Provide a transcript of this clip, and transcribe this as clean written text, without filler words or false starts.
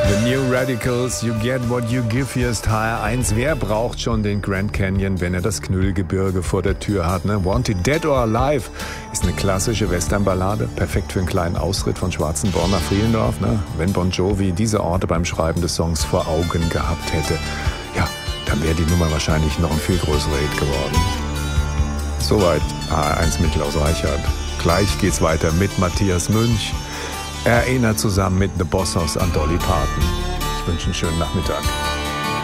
The New Radicals, You Get What You Give, hier ist HR1. Wer braucht schon den Grand Canyon, wenn er das Knüllgebirge vor der Tür hat? Ne? Wanted Dead or Alive ist eine klassische Westernballade, perfekt für einen kleinen Ausritt von Schwarzenborn nach Friedendorf. Ne? Wenn Bon Jovi diese Orte beim Schreiben des Songs vor Augen gehabt hätte, ja, dann wäre die Nummer wahrscheinlich noch ein viel größerer Hit geworden. Soweit HR1 Mittel aus Reichert. Gleich geht's weiter mit Matthias Münch. Er erinnert zusammen mit The Boss Hoss an Dolly Parton. Ich wünsche einen schönen Nachmittag.